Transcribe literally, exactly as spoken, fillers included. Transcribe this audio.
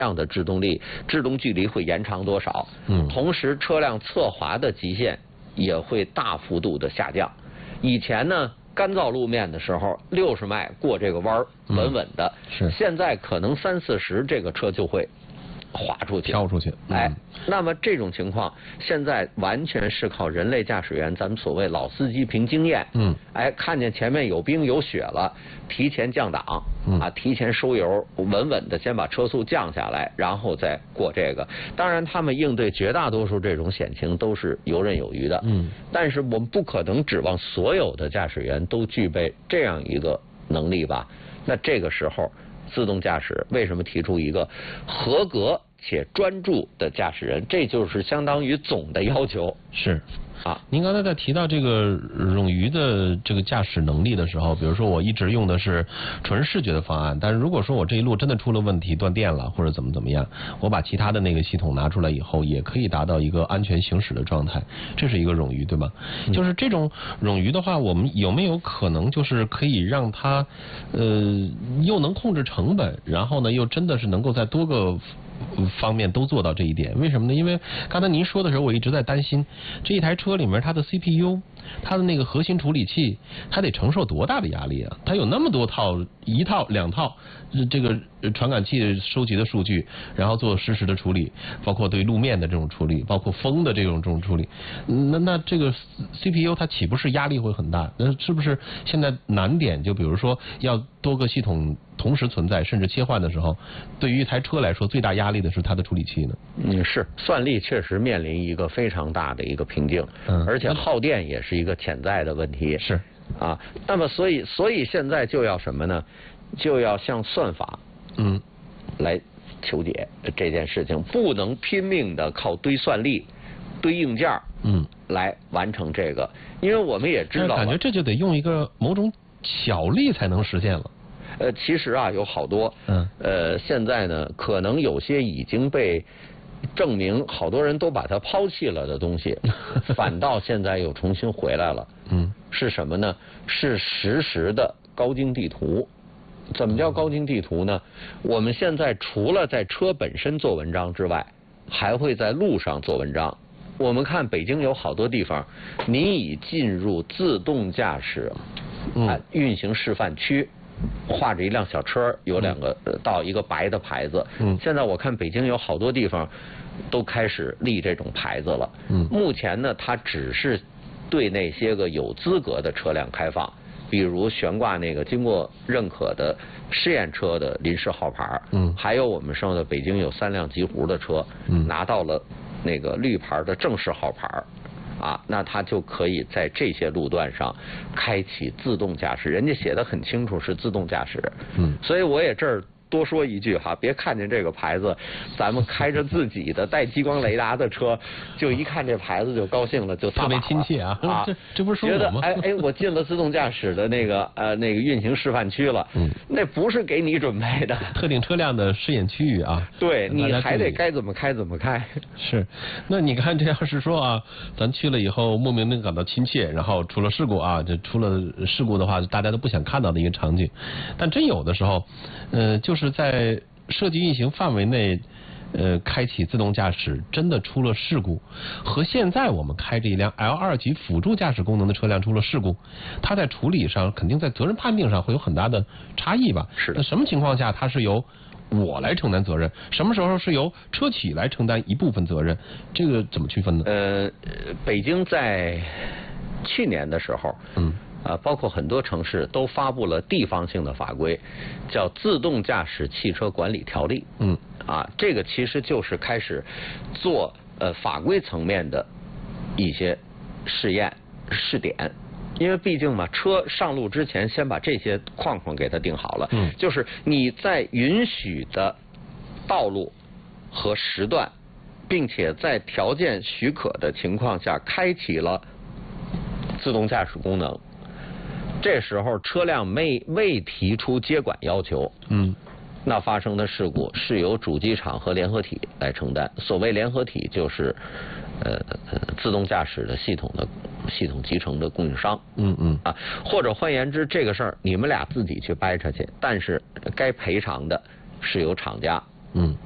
样的制动力，制动距离会延长多少？ 嗯， 同时车辆侧滑的极限也会大幅度的下降。以前呢，干燥路面的时候，六十迈过这个弯儿稳稳的， 嗯、是。 现在可能三四十，这个车就会滑出去， 飘出去。 嗯、哎，那么这种情况，现在完全是靠人类驾驶员，咱们所谓老司机凭经验， 嗯， 哎，看见前面有冰有雪了，提前降档， 嗯、 啊，提前收油，稳稳的先把车速降下来，然后再过这个。当然，他们应对绝大多数这种险情都是游刃有余的， 嗯， 但是我们不可能指望所有的驾驶员都具备这样一个能力吧？那这个时候，自动驾驶为什么提出一个合格且专注的驾驶人？这就是相当于总的要求。 是啊， 您刚才在提到这个冗余的这个驾驶能力的时候，比如说我一直用的是纯视觉的方案，但是如果说我这一路真的出了问题，断电了或者怎么怎么样，我把其他的那个系统拿出来以后，也可以达到一个安全行驶的状态，这是一个冗余，对吧？嗯、就是这种冗余的话，我们有没有可能就是可以让它呃又能控制成本，然后呢又真的是能够在多个方面都做到这一点？为什么呢？因为刚才您说的时候，我一直在担心这一台车里面它的 C P U， 它的那个核心处理器，它得承受多大的压力啊？它有那么多套，一套两套这个传感器收集的数据，然后做实时的处理，包括对路面的这种处理，包括风的这种这种处理。那那这个 C P U 它岂不是压力会很大？那是不是现在难点就比如说要多个系统同时存在，甚至切换的时候，对于一台车来说，最大压力的是它的处理器呢？ 嗯，是算力确实面临一个非常大的一个瓶颈，嗯，而且耗电也是一个潜在的问题。 是啊，那么所以所以现在就要什么呢？就要向算法嗯来求解这件事情，不能拼命的靠堆算力、堆硬件嗯来完成这个，因为我们也知道， 感觉这就得用一个某种巧力才能实现了。 呃，其实啊，有好多， 嗯， 呃，现在呢，可能有些已经被证明，好多人都把它抛弃了的东西，反倒现在又重新回来了。 嗯， 是什么呢？是实时的高精地图。怎么叫高精地图呢？我们现在除了在车本身做文章之外，还会在路上做文章。我们看北京有好多地方，你已进入自动驾驶啊运行示范区。画着一辆小车，有两个到一个白的牌子。嗯，现在我看北京有好多地方都开始立这种牌子了。嗯，目前呢，它只是对那些个有资格的车辆开放，比如悬挂那个经过认可的试验车的临时号牌。嗯，还有我们说的北京有三辆极狐的车，嗯，拿到了那个绿牌的正式号牌。啊，那它就可以在这些路段上开启自动驾驶，人家写的很清楚是自动驾驶。嗯，所以我也这儿多说一句哈，别看见这个牌子，咱们开着自己的带激光雷达的车，就一看这牌子就高兴了，就特别亲切啊！ 啊， 这这不是说觉得我吗？ 哎哎，我进了自动驾驶的那个呃那个运行示范区了。嗯，那不是给你准备的特定车辆的试验区域啊。 对，你还得该怎么开怎么开。 是，那你看这要是说啊，咱去了以后莫名的感到亲切，然后出了事故啊，这出了事故的话，大家都不想看到的一个场景。但真有的时候，呃，就是在设计运行范围内，呃，开启自动驾驶真的出了事故，和现在我们开着一辆 L 二 级辅助驾驶功能的车辆出了事故，它在处理上肯定在责任判定上会有很大的差异吧？ 是的。 那什么情况下它是由我来承担责任？什么时候是由车企来承担一部分责任？这个怎么区分呢？ 呃，北京在去年的时候，嗯。啊，包括很多城市都发布了地方性的法规，叫《自动驾驶汽车管理条例》。嗯，啊，这个其实就是开始做呃法规层面的一些试验试点，因为毕竟嘛，车上路之前先把这些框框给它定好了。嗯，就是你在允许的道路和时段，并且在条件许可的情况下开启了自动驾驶功能。这时候车辆未未提出接管要求，嗯，那发生的事故是由主机厂和联合体来承担。所谓联合体就是呃自动驾驶的系统的系统集成的供应商，嗯嗯啊，或者换言之，这个事儿你们俩自己去掰扯去，但是该赔偿的是由厂家，嗯，